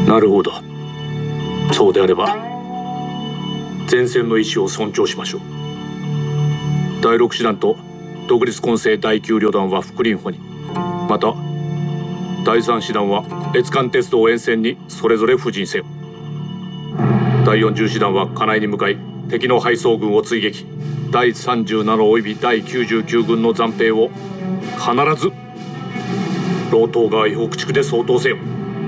なるほど。そうであれば前線の意思を尊重しましょう。第6師団と独立混成第9旅団は福林補に、また第3師団は越寒鉄道沿線にそれぞれ布陣せよ。第40師団は金井に向かい敵の配送軍を追撃。第37及び第99軍の残兵を必ず老東川以北地区で掃討せよ。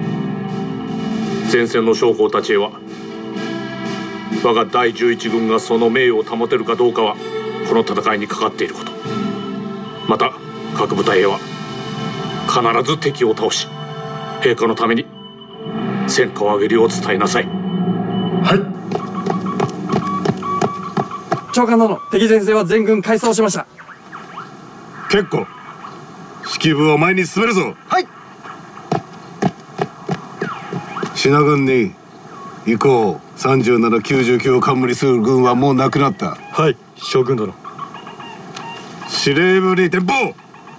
前線の将校たちへは我が第11軍がその名誉を保てるかどうかはこの戦いにかかっていること。また各部隊へは必ず敵を倒し陛下のために戦果を上げるよう伝えなさい。 はい。長官殿、敵前線は全軍改装しました。 結構。指揮部を前に進めるぞ。 はい。 品軍に以降37、99を冠する軍はもうなくなった。 はい、将軍殿。 司令部に転報。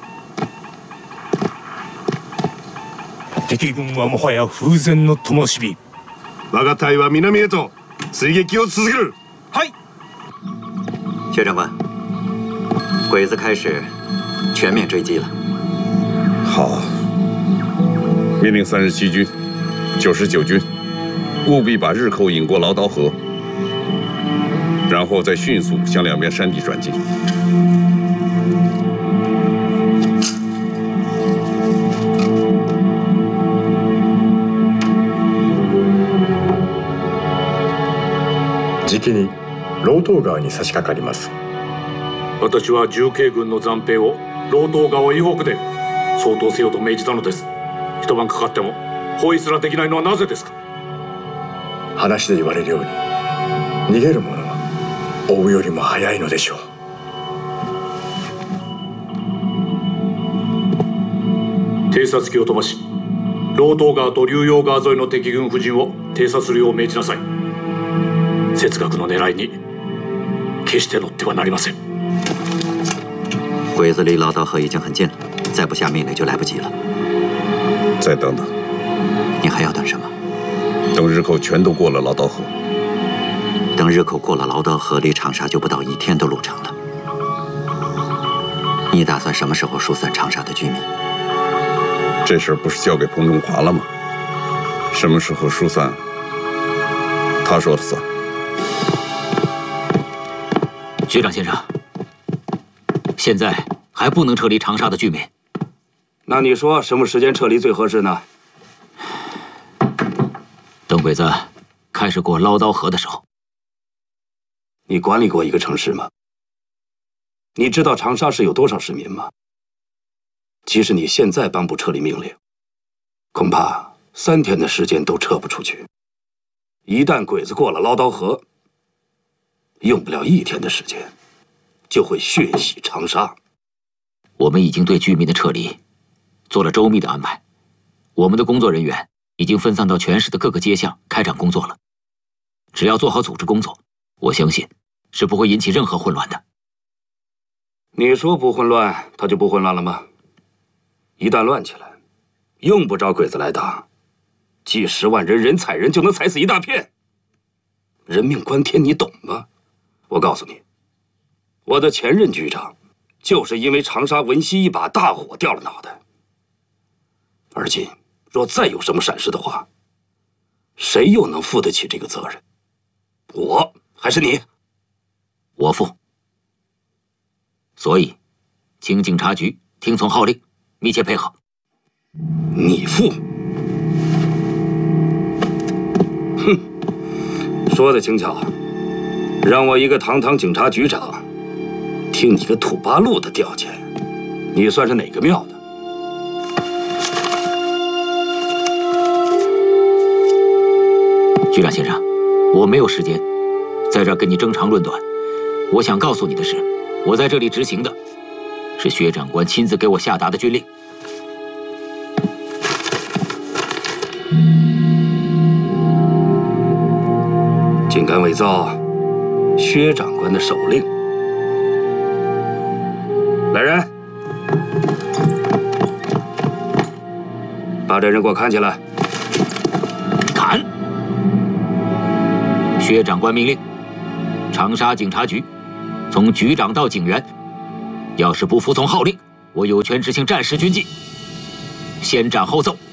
敵軍はもはや風前の灯火。 我が隊は南へと追撃を続ける。 はい。 薛长官，鬼子开始全面追击了。 好，命令37军、99军务必把日寇引过劳刀河，然后再迅速向两边山地转进。 じきに老東川に差し掛かります。 私は重慶軍の残兵を老東川以北で掃討せよと命じたのです。一晩かかっても包囲すらできないのはなぜですか。 話で言われるように逃げる者は追うよりも早いのでしょう。 偵察機を飛ばし老東川と龍陽川沿いの敵軍布陣を偵察するよう命じなさい。哲学の狙いに決して乗ってはなりません。 鬼子离劳刀河已经很近了，再不下命令就来不及了。 再等等。 你还要等什么？ 等日寇全都过了劳刀河。 等日寇过了劳刀河，离长沙就不到1天的路程了。你打算什么时候疏散长沙的居民？ 这事儿不是交给彭中华了吗？什么时候疏散，他说了算。 学长先生，现在还不能撤离长沙的居民。 那你说什么时间撤离最合适呢？ 等鬼子开始过捞刀河的时候。 你管理过一个城市吗？你知道长沙市有多少市民吗？即使你现在颁布撤离命令，恐怕3天的时间都撤不出去。一旦鬼子过了捞刀河，用不了1天的时间，就会血洗长沙。 我们已经对居民的撤离做了周密的安排，我们的工作人员已经分散到全市的各个街巷开展工作了。只要做好组织工作，我相信是不会引起任何混乱的。 你说不混乱，他就不混乱了吗？一旦乱起来，用不着鬼子来打，几10万人人踩人就能踩死一大片。人命关天，你懂吗？我告诉你，我的前任局长就是因为长沙文溪一把大火掉了脑袋。而今若再有什么闪失的话，谁又能负得起这个责任？我还是你？ 我负。所以，请警察局听从号令，密切配合。 你负？哼，说的轻巧，让我一个堂堂警察局长听你个土八路的调遣，你算是哪个庙的？ 局长先生，我没有时间在这儿跟你争长论短。我想告诉你的是，我在这里执行的是薛长官亲自给我下达的军令。 竟敢伪造薛长官的手令！来人，把这人给我看起来！ 看。 砍！薛长官命令，长沙警察局，从局长到警员，要是不服从号令，我有权执行战时军纪，先斩后奏。